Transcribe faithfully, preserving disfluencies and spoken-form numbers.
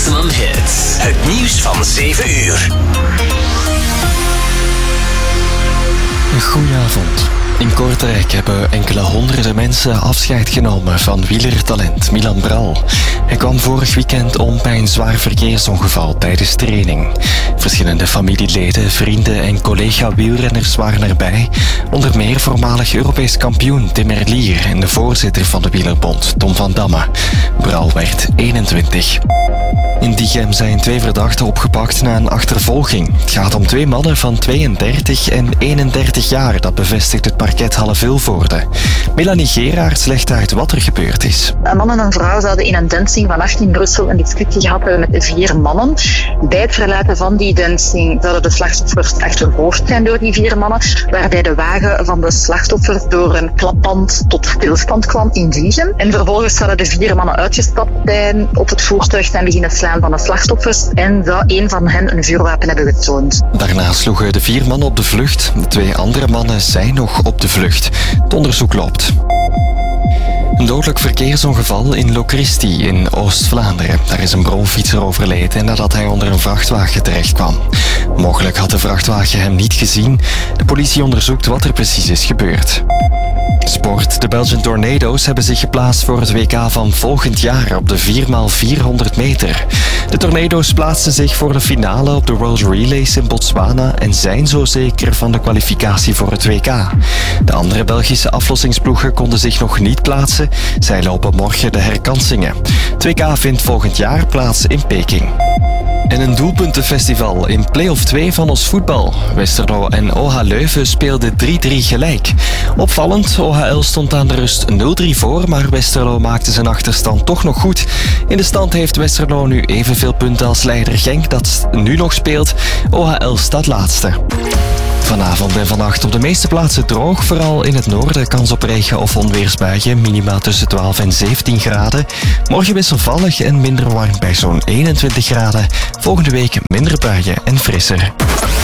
Maximum Hits. Het nieuws van zeven uur. Goedenavond. In Kortrijk hebben enkele honderden mensen afscheid genomen van wielertalent Milan Bral. Hij kwam vorig weekend om bij een zwaar verkeersongeval tijdens training. Verschillende familieleden, vrienden en collega-wielrenners waren erbij. Onder meer voormalig Europees kampioen Tim Merlier en de voorzitter van de Wielerbond, Tom van Damme. Bral werd eenentwintig. In Diegem zijn twee verdachten opgepakt na een achtervolging. Het gaat om twee mannen van tweeëndertig en eenendertig jaar, dat bevestigt het parket Halle-Vilvoorde. Melanie Geraerts legt uit wat er gebeurd is. Een man en een vrouw zouden in een dancing vannacht in Brussel een discussie gehad hebben met vier mannen. Bij het verlaten van die dancing zouden de slachtoffers achtervolgd zijn door die vier mannen, waarbij de wagen van de slachtoffers door een klapband tot stilstand kwam in Diegem. En vervolgens zouden de vier mannen uitgestapt zijn, op het voertuig zijn beginnen slaan van de slachtoffers en zou een van hen een vuurwapen hebben getoond. Daarna sloegen de vier mannen op de vlucht. De twee andere mannen zijn nog op de vlucht. Het onderzoek loopt. Een dodelijk verkeersongeval in Locristi in Oost-Vlaanderen. Daar is een bromfietser overleden nadat hij onder een vrachtwagen terecht kwam. Mogelijk had de vrachtwagen hem niet gezien. De politie onderzoekt wat er precies is gebeurd. Sport. De Belgian Tornado's hebben zich geplaatst voor het W K van volgend jaar op de vier bij vierhonderd meter. De Tornado's plaatsten zich voor de finale op de World Relays in Botswana en zijn zo zeker van de kwalificatie voor het W K. De andere Belgische aflossingsploegen konden zich nog niet plaatsen. Zij lopen morgen de herkansingen. Het W K vindt volgend jaar plaats in Peking. En een doelpuntenfestival in play-off twee van ons voetbal. Westerlo en O H Leuven speelden drie drie gelijk. Opvallend, O H L stond aan de rust nul drie voor, maar Westerlo maakte zijn achterstand toch nog goed. In de stand heeft Westerlo nu evenveel punten als leider Genk, dat nu nog speelt. O H L staat laatste. Vanavond en vannacht op de meeste plaatsen droog, vooral in het noorden kans op regen- of onweersbuien, minima tussen twaalf en zeventien graden. Morgen wisselvallig en minder warm bij zo'n eenentwintig graden. Volgende week minder buien en frisser.